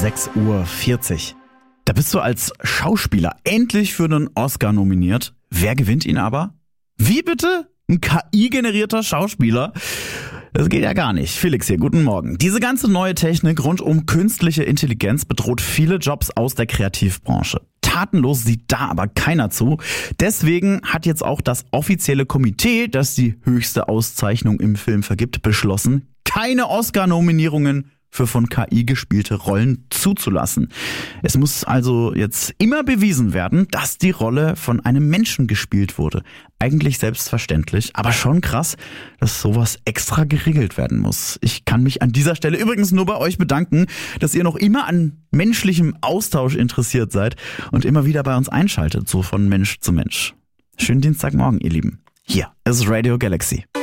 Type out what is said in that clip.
6:40 Uhr. Da bist du als Schauspieler endlich für einen Oscar nominiert. Wer gewinnt ihn aber? Wie bitte? Ein KI-generierter Schauspieler? Das geht ja gar nicht. Felix hier, guten Morgen. Diese ganze neue Technik rund um künstliche Intelligenz bedroht viele Jobs aus der Kreativbranche. Tatenlos sieht da aber keiner zu. Deswegen hat jetzt auch das offizielle Komitee, das die höchste Auszeichnung im Film vergibt, beschlossen, keine Oscar-Nominierungen für von KI gespielte Rollen zuzulassen. Es muss also jetzt immer bewiesen werden, dass die Rolle von einem Menschen gespielt wurde. Eigentlich selbstverständlich, aber schon krass, dass sowas extra geregelt werden muss. Ich kann mich an dieser Stelle übrigens nur bei euch bedanken, dass ihr noch immer an menschlichem Austausch interessiert seid und immer wieder bei uns einschaltet, so von Mensch zu Mensch. Schönen Dienstagmorgen, ihr Lieben. Hier ist Radio Galaxy.